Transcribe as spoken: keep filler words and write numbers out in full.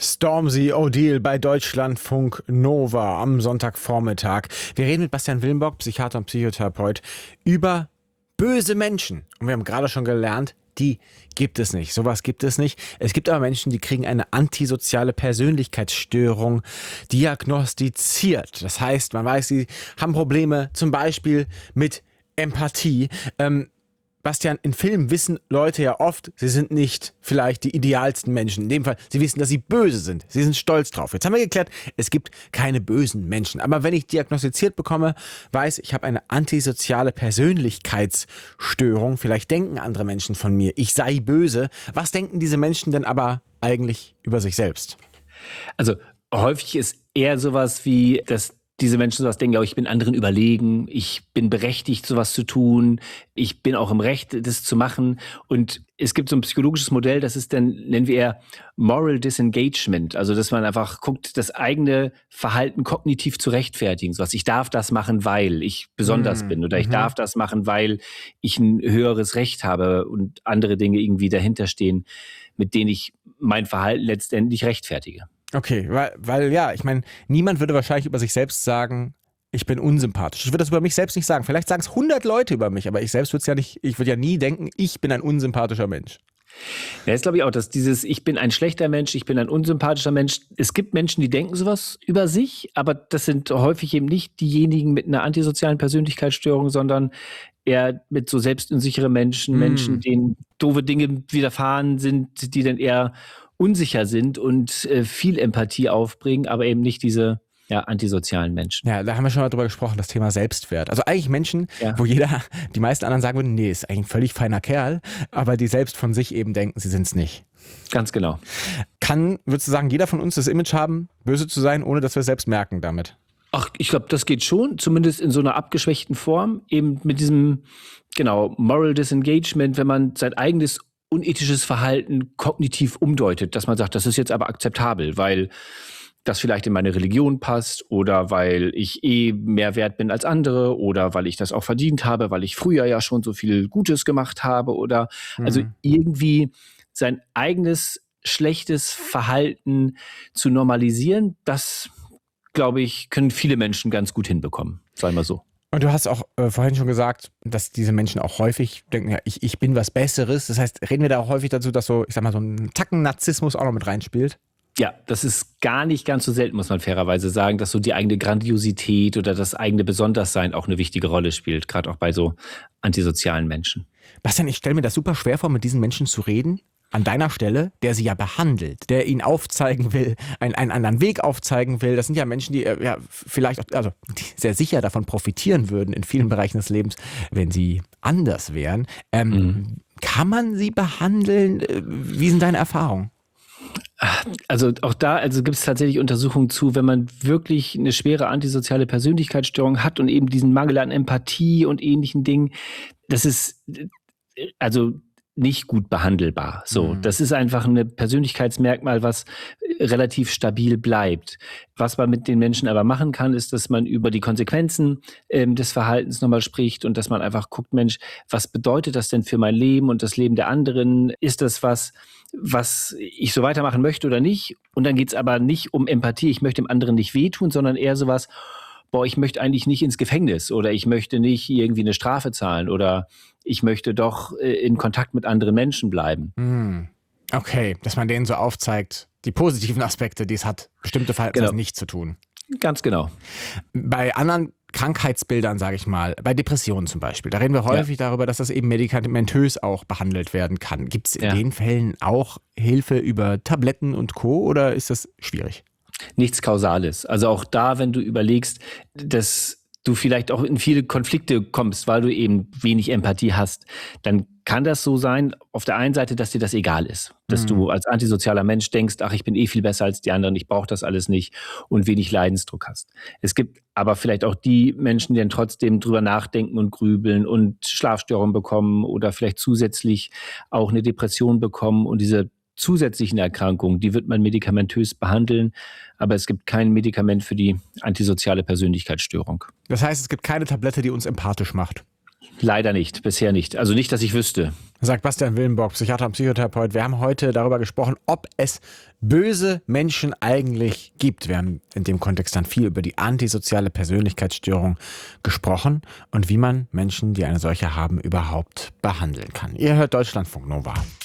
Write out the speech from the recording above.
Stormzy O'Deal bei Deutschlandfunk Nova am Sonntagvormittag. Wir reden mit Bastian Willenbock, Psychiater und Psychotherapeut, über böse Menschen. Und wir haben gerade schon gelernt, die gibt es nicht. Sowas gibt es nicht. Es gibt aber Menschen, die kriegen eine antisoziale Persönlichkeitsstörung diagnostiziert. Das heißt, man weiß, sie haben Probleme zum Beispiel mit Empathie. Ähm, Bastian, in Filmen wissen Leute ja oft, sie sind nicht vielleicht die idealsten Menschen. In dem Fall, sie wissen, dass sie böse sind. Sie sind stolz drauf. Jetzt haben wir geklärt, es gibt keine bösen Menschen. Aber wenn ich diagnostiziert bekomme, weiß, ich habe eine antisoziale Persönlichkeitsstörung. Vielleicht denken andere Menschen von mir, ich sei böse. Was denken diese Menschen denn aber eigentlich über sich selbst? Also häufig ist eher sowas wie, dass diese Menschen sowas denken, ja, ich bin anderen überlegen, ich bin berechtigt, sowas zu tun, ich bin auch im Recht, das zu machen. Und es gibt so ein psychologisches Modell, das ist dann, nennen wir eher Moral Disengagement. Also, dass man einfach guckt, das eigene Verhalten kognitiv zu rechtfertigen. So was, ich darf das machen, weil ich besonders Mhm. bin. Oder ich Mhm. darf das machen, weil ich ein höheres Recht habe und andere Dinge irgendwie dahinter stehen, mit denen ich mein Verhalten letztendlich rechtfertige. Okay, weil, weil ja, ich meine, niemand würde wahrscheinlich über sich selbst sagen, ich bin unsympathisch. Ich würde das über mich selbst nicht sagen. Vielleicht sagen es hundert Leute über mich, aber ich selbst würde es ja nicht, ich würde ja nie denken, ich bin ein unsympathischer Mensch. Ja, jetzt glaube ich auch, dass dieses ich bin ein schlechter Mensch, ich bin ein unsympathischer Mensch, es gibt Menschen, die denken sowas über sich, aber das sind häufig eben nicht diejenigen mit einer antisozialen Persönlichkeitsstörung, sondern eher mit so selbstunsicheren Menschen, Mm. Menschen, denen doofe Dinge widerfahren sind, die dann eher unsicher sind und äh, viel Empathie aufbringen, aber eben nicht diese ja, antisozialen Menschen. Ja, da haben wir schon mal drüber gesprochen, das Thema Selbstwert. Also eigentlich Menschen, Ja. wo jeder, die meisten anderen sagen würden, nee, ist eigentlich ein völlig feiner Kerl, aber die selbst von sich eben denken, sie sind es nicht. Ganz genau. Kann, würdest du sagen, jeder von uns das Image haben, böse zu sein, ohne dass wir es selbst merken damit? Ach, ich glaube, das geht schon, zumindest in so einer abgeschwächten Form, eben mit diesem, genau, Moral Disengagement, wenn man sein eigenes unethisches Verhalten kognitiv umdeutet, dass man sagt, das ist jetzt aber akzeptabel, weil das vielleicht in meine Religion passt oder weil ich eh mehr wert bin als andere oder weil ich das auch verdient habe, weil ich früher ja schon so viel Gutes gemacht habe oder also Mhm. irgendwie sein eigenes schlechtes Verhalten zu normalisieren, das, glaube ich, können viele Menschen ganz gut hinbekommen, sagen wir so. Und du hast auch äh, vorhin schon gesagt, dass diese Menschen auch häufig denken, ja, ich, ich bin was Besseres. Das heißt, reden wir da auch häufig dazu, dass so, ich sag mal, so ein Tacken Narzissmus auch noch mit reinspielt? Ja, das ist gar nicht ganz so selten, muss man fairerweise sagen, dass so die eigene Grandiosität oder das eigene Besonderssein auch eine wichtige Rolle spielt, gerade auch bei so antisozialen Menschen. Bastian, ich stelle mir das super schwer vor, mit diesen Menschen zu reden, an deiner Stelle, der sie ja behandelt, der ihnen aufzeigen will, einen, einen anderen Weg aufzeigen will. Das sind ja Menschen, die äh, ja vielleicht auch, also die sehr sicher davon profitieren würden in vielen Bereichen des Lebens, wenn sie anders wären. Ähm, Mhm. Kann man sie behandeln? Äh, Wie sind deine Erfahrungen? Also auch da also gibt es tatsächlich Untersuchungen zu, wenn man wirklich eine schwere antisoziale Persönlichkeitsstörung hat und eben diesen Mangel an Empathie und ähnlichen Dingen, das ist äh, also nicht gut behandelbar. So, Mhm. das ist einfach ein Persönlichkeitsmerkmal, was äh, relativ stabil bleibt. Was man mit den Menschen aber machen kann, ist, dass man über die Konsequenzen ähm, des Verhaltens nochmal spricht und dass man einfach guckt, Mensch, was bedeutet das denn für mein Leben und das Leben der anderen? Ist das was, was ich so weitermachen möchte oder nicht? Und dann geht's aber nicht um Empathie, ich möchte dem anderen nicht wehtun, sondern eher sowas, boah, ich möchte eigentlich nicht ins Gefängnis oder ich möchte nicht irgendwie eine Strafe zahlen oder ich möchte doch äh, in Kontakt mit anderen Menschen bleiben. Hm. Okay, dass man denen so aufzeigt, die positiven Aspekte, die es hat, bestimmte Verhaltensweisen Genau. nicht zu tun. Ganz genau. Bei anderen Krankheitsbildern, sage ich mal, bei Depressionen zum Beispiel, da reden wir häufig darüber, dass das eben medikamentös auch behandelt werden kann. Gibt es in Ja. den Fällen auch Hilfe über Tabletten und Co. oder ist das schwierig? Nichts Kausales. Also auch da, wenn du überlegst, dass du vielleicht auch in viele Konflikte kommst, weil du eben wenig Empathie hast, dann kann das so sein, auf der einen Seite, dass dir das egal ist. Dass Mhm. du als antisozialer Mensch denkst, ach, ich bin eh viel besser als die anderen, ich brauche das alles nicht und wenig Leidensdruck hast. Es gibt aber vielleicht auch die Menschen, die dann trotzdem drüber nachdenken und grübeln und Schlafstörungen bekommen oder vielleicht zusätzlich auch eine Depression bekommen und diese zusätzlichen Erkrankungen, die wird man medikamentös behandeln, aber es gibt kein Medikament für die antisoziale Persönlichkeitsstörung. Das heißt, es gibt keine Tablette, die uns empathisch macht. Leider nicht, bisher nicht. Also nicht, dass ich wüsste. Sagt Bastian Willenborg, Psychiater und Psychotherapeut. Wir haben heute darüber gesprochen, ob es böse Menschen eigentlich gibt. Wir haben in dem Kontext dann viel über die antisoziale Persönlichkeitsstörung gesprochen und wie man Menschen, die eine solche haben, überhaupt behandeln kann. Ihr hört Deutschlandfunk Nova.